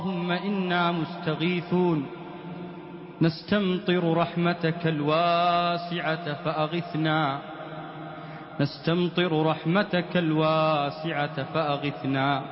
اللهم إنا مستغيثون نستمطر رحمتك الواسعة فأغثنا، نستمطر رحمتك الواسعة فأغثنا.